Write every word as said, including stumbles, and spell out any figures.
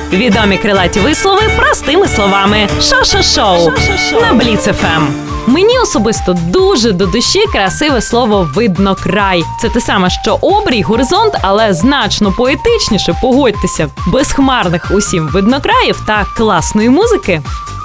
Відомі крилаті вислови простими словами. Шо-шо-шоу на Бліц еф ем. Мені особисто дуже до душі красиве слово «виднокрай». Це те саме, що обрій, горизонт, але значно поетичніше, погодьтеся. Безхмарних усім виднокраїв та класної музики.